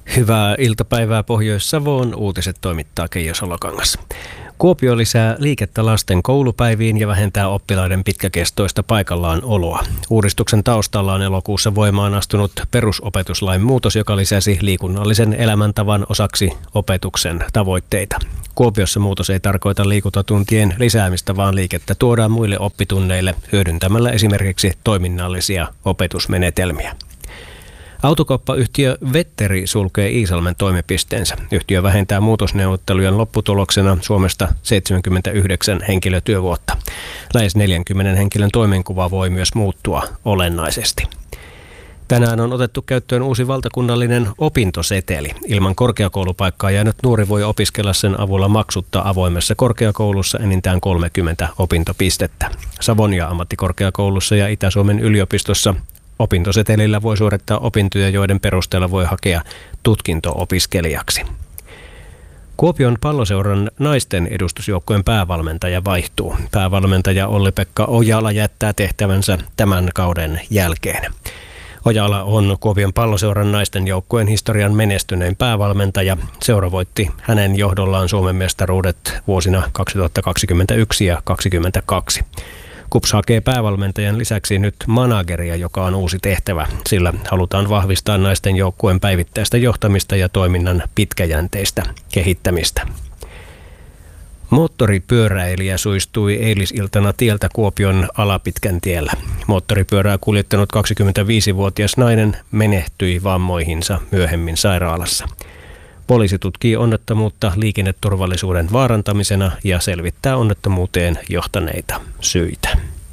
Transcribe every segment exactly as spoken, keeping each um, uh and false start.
Hyvää iltapäivää Pohjois-Savoon. Uutiset toimittaa Keijo Salokangas. Kuopio lisää liikettä lasten koulupäiviin ja vähentää oppilaiden pitkäkestoista paikallaan oloa. Uudistuksen taustalla on elokuussa voimaan astunut perusopetuslain muutos, joka lisäsi liikunnallisen elämäntavan osaksi opetuksen tavoitteita. Kuopiossa muutos ei tarkoita liikuntatuntien lisäämistä, vaan liikettä tuodaan muille oppitunneille hyödyntämällä esimerkiksi toiminnallisia opetusmenetelmiä. Autokauppayhtiö Vetteri sulkee Iisalmen toimipisteensä. Yhtiö vähentää muutosneuvottelujen lopputuloksena Suomesta seitsemänkymmentäyhdeksän henkilötyövuotta. Lähes neljänkymmenen henkilön toimenkuva voi myös muuttua olennaisesti. Tänään on otettu käyttöön uusi valtakunnallinen opintoseteli. Ilman korkeakoulupaikkaa jäänyt nuori voi opiskella sen avulla maksutta avoimessa korkeakoulussa enintään kolmekymmentä opintopistettä. Savonia ammattikorkeakoulussa ja Itä-Suomen yliopistossa opintosetelillä voi suorittaa opintoja, joiden perusteella voi hakea tutkinto-opiskelijaksi. Kuopion Palloseuran naisten edustusjoukkojen päävalmentaja vaihtuu. Päävalmentaja Olli-Pekka Ojala jättää tehtävänsä tämän kauden jälkeen. Ojala on Kuopion Palloseuran naisten joukkueen historian menestynein päävalmentaja. Seura voitti hänen johdollaan Suomen mestaruudet vuosina kaksituhattakaksikymmentäyksi ja kaksituhattakaksikymmentäkaksi. KuPS hakee päävalmentajan lisäksi nyt manageria, joka on uusi tehtävä, sillä halutaan vahvistaa naisten joukkueen päivittäistä johtamista ja toiminnan pitkäjänteistä kehittämistä. Moottoripyöräilijä suistui eilisiltana tieltä Kuopion Alapitkän tiellä. Moottoripyörää kuljettanut kaksikymmentäviisivuotias nainen menehtyi vammoihinsa myöhemmin sairaalassa. Poliisi tutkii onnettomuutta liikenneturvallisuuden vaarantamisena ja selvittää onnettomuuteen johtaneita syitä.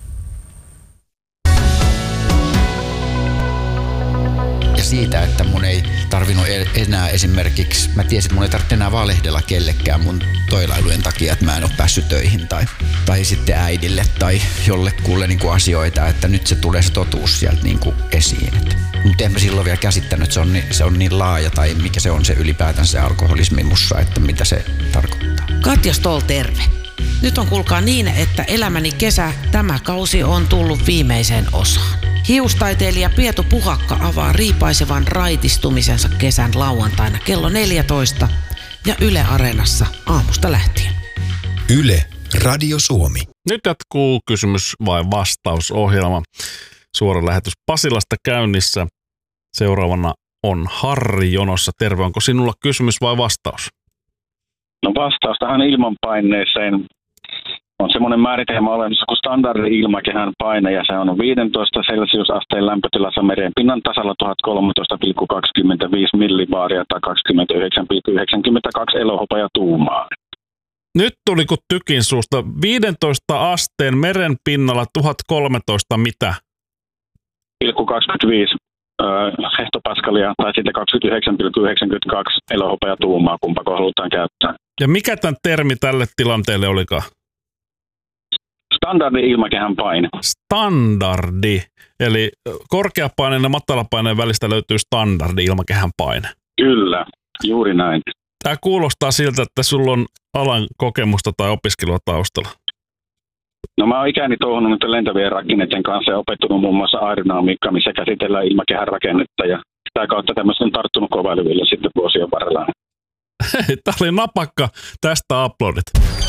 Ja siitä, että mun ei tarvinnut enää esimerkiksi, mä tiesin, että mun ei tarvitse enää valehdella kellekään mun toilailujen takia, että mä en ole päässyt töihin tai, tai sitten äidille tai jollekulle niin kuin asioita, että nyt se tulee se totuus sieltä niin kuin esiin. Mutta en mä silloin vielä käsittänyt, että se on, niin, se on niin laaja tai mikä se on se ylipäätään se alkoholismi mussa, että mitä se tarkoittaa. Katja Stoll, terve. Nyt on kuulkaa niin, että elämäni kesä, tämä kausi on tullut viimeiseen osaan. Hiustaiteilija Pietu Puhakka avaa riipaisevan raitistumisensa kesän lauantaina kello neljätoista ja Yle Areenassa aamusta lähtien. Yle Radio Suomi. Nyt jatkuu kysymys vai vastausohjelma. Suora lähetys Pasilasta käynnissä. Seuraavana on Harri jonossa. Terve, onko sinulla kysymys vai vastaus? No vastaus tähän ilmanpaineeseen on semmoinen määritelmä olemassa kuin standardi-ilmakehän paine, ja se on viisitoista celsiusasteen lämpötilassa merenpinnan tasalla tuhatkolmetoista pilkku kaksikymmentäviisi millibaaria tai kaksikymmentäyhdeksän pilkku yhdeksänkymmentäkaksi elohopeatuumaa. Nyt tuli kun tykin suusta. viisitoista asteen merenpinnalla tuhatkolmetoista mitä? kaksikymmentäviisi öö, hehtopaskalia tai sitten kaksikymmentäyhdeksän pilkku yhdeksänkymmentäkaksi elohopeatuumaa, kumpako halutaan käyttää. Ja mikä tämän termi tälle tilanteelle olikaan? Standardi-ilmakehän paine. Standardi. Eli korkeapaineen ja matalapaineen välistä löytyy standardi-ilmakehän paine. Kyllä, juuri näin. Tämä kuulostaa siltä, että sulla on alan kokemusta tai opiskelua taustalla. No mä oon ikäni touhunut nyt lentävien rakenneiden kanssa ja opettunut muun muassa aerodynamiikkaa, missä käsitellään ilmakehän rakennetta, ja sitä kautta tämmöistä on tarttunut kovailuille sitten vuosien varrella. Tämä oli napakka. Tästä aplodit.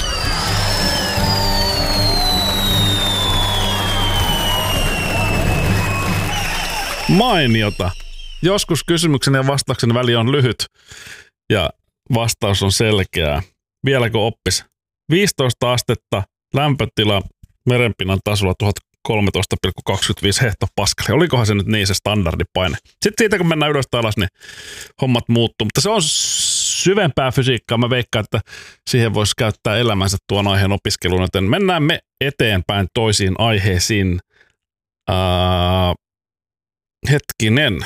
Mainiota. Joskus kysymyksen ja vastauksen väli on lyhyt ja vastaus on selkeää. Vieläkö oppis? viisitoista astetta, lämpötila merenpinnan tasolla tuhatkolmetoista pilkku kaksikymmentäviisi hehtopaskalia. Olikohan se nyt niin se standardipaine? Sitten siitä kun mennään ylös alas, niin hommat muuttuu. Mutta se on syvempää fysiikkaa. Mä veikkaan, että siihen voisi käyttää elämänsä tuon aiheen opiskeluun. Joten mennään me eteenpäin toisiin aiheisiin. Ää, hetkinen.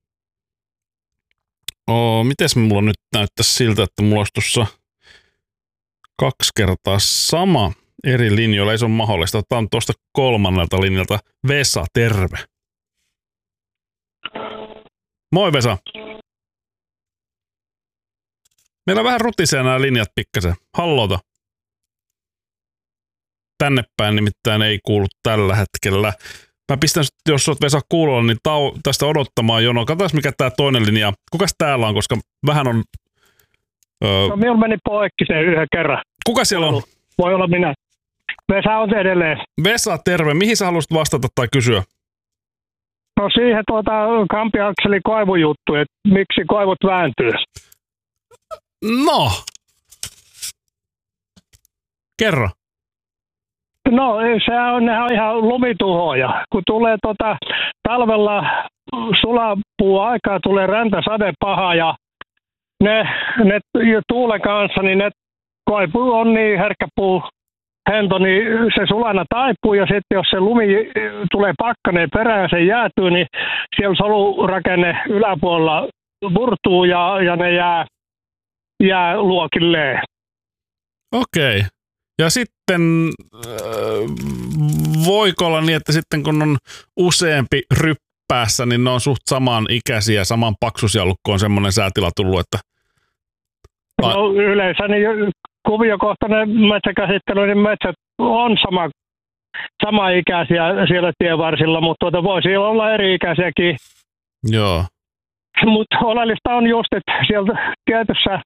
Oo, mites mulla nyt näyttäisi siltä, että mulla olisi tuossa kaksi kertaa sama eri linjoilla. Ei se ole mahdollista. Tämä on tuosta kolmannelta linjalta. Vesa, terve. Moi Vesa. Meillä vähän rutisee nämä linjat pikkasen. Hallota. Tänne päin nimittäin ei kuulu tällä hetkellä. Mä pistän, jos oot Vesa kuulolla, niin tau, tästä odottamaan jonoa. Katsotaan, mikä tää toinen linja. Kukas täällä on, koska vähän on... Öö... No minulla meni poikki se yhden kerran. Kuka siellä on? Voi olla minä. Vesa on edelleen. Vesa, terve. Mihin sä haluaisit vastata tai kysyä? No siihen tuota Kamppi-Akselin koivujuttu, että miksi koivut vääntyy. No. Kerro. No se on, nehän on ihan lumituhoja. Kun tulee tota, talvella sulapuu aikaa, tulee räntäsade paha ja ne, ne tuulen kanssa, niin ne koivu on niin herkkä puu hento, niin se sulana taipuu ja sitten jos se lumi tulee pakkaneen perään ja se jäätyy, niin siellä solurakenne yläpuolella murtuu ja, ja ne jää, jää luokilleen. Okei. Ja sitten äh, voiko olla niin, että sitten kun on useampi ryppäässä, niin ne on suht saman ikäisiä, saman paksuisia, kun on semmoinen säätila tullut, että... No yleensä niin kuviokohtainen metsäkäsittely, niin metsät on sama, sama ikäisiä siellä tienvarsilla, mutta tuota voisi olla eri ikäisiäkin. Joo. Mutta oleellista on just, että sieltä tietyssä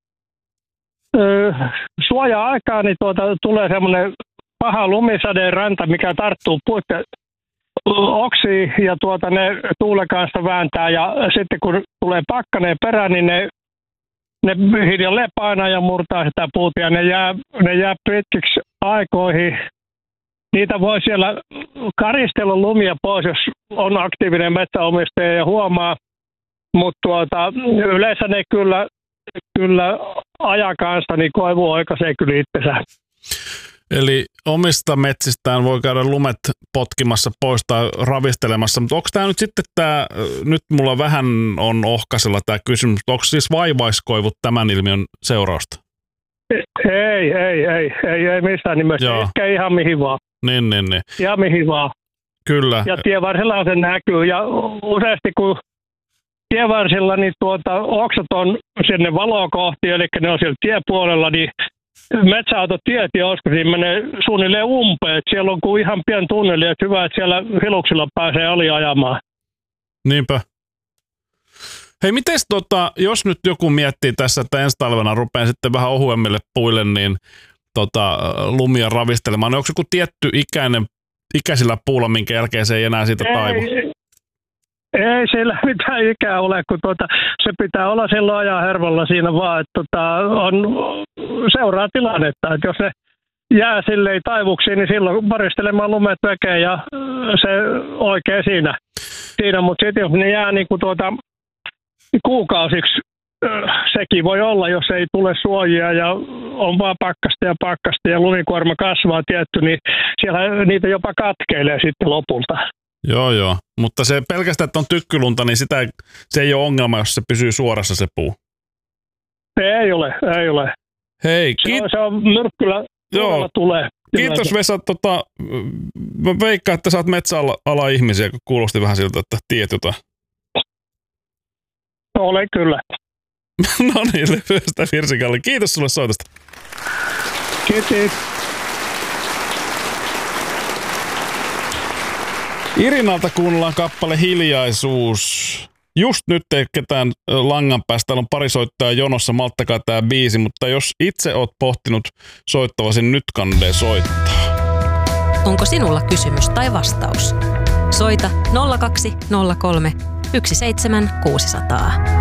Öö, suoja-aikaa niin tuota, tulee semmoinen paha lumisadeen ranta, mikä tarttuu puitten oksiin ja tuota, ne tuulen kanssa vääntää. Ja sitten kun tulee pakkaneen perään, niin ne, ne hiljalleen painaa ja murtaa sitä puuta ja ne jää, ne jää pitkiksi aikoihin. Niitä voi siellä karistella lumia pois, jos on aktiivinen metsäomistaja ja huomaa, mutta tuota, yleensä ne kyllä Kyllä ajan kanssa, niin koivu oikaisee kyllä itsensä. Eli omista metsistään voi käydä lumet potkimassa pois tai ravistelemassa, mutta onko tämä nyt sitten tämä, nyt mulla vähän on ohkaisella tämä kysymys, onko siis vaivaiskoivut tämän ilmiön seurausta? Ei, ei, ei, ei, ei missään nimessä, ehkä ihan mihin vaan. Niin, niin, niin. Ihan mihin vaan. Kyllä. Ja tienvarsilla se näkyy ja useasti kun tienvarsilla niin tuota, oksat on sinne valoa kohti, eli ne on siellä tiepuolella, niin metsäautotiet ja olisiko siinä menee suunnilleen umpeen. Että siellä on kuin ihan pieni tunneli, että hyvä, että siellä hiluksilla pääsee aliajamaan. Niinpä. Hei, mites tota, jos nyt joku miettii tässä, että ensi talvena rupeaa sitten vähän ohuemmille puille, niin tota, lumia ravistelemaan, niin onko joku tietty ikäinen, ikäisillä puulla, minkä jälkeen se ei enää siitä taivu? Ei. Ei sillä mitään ikää ole, kun tuota, se pitää olla silloin ajan hervalla siinä vaan, että tuota, on, seuraa tilannetta. Että jos ne jää silleen taivuksiin, niin silloin paristelemaan lumet vekeen ja se oikein siinä. siinä. Mutta sitten jos ne jää niin kuin tuota, kuukausiksi, sekin voi olla, jos ei tule suojia ja on vaan pakkasta ja pakkasta ja lumikuorma kasvaa tietty, niin siellä niitä jopa katkeilee sitten lopulta. Joo, joo. Mutta se pelkästään, että on tykkylunta, niin sitä, se ei ole ongelma, jos se pysyy suorassa se puu. Ei ole, ei ole. Hei, kiit- se, on, se on myrkkyllä, joo. Tulee. Kiitos Vesa. Tota, mä veikkaan, että sä oot metsäala ihmisiä, kun kuulosti vähän siltä, että tiedät jotain. Olen kyllä. No niin, lyhyestä Virsikalle. Kiitos sulle soitosta. Kiitos. Irinalta kuunnellaan kappale Hiljaisuus. Just nyt ei ketään langan päästä, täällä on pari soittajaa jonossa, malttakaa tää biisi, mutta jos itse oot pohtinut soittavasi, nyt kannattaa soittaa. Onko sinulla kysymys tai vastaus? Soita nolla kaksi nolla kolme yksi seitsemän kuusi nolla nolla.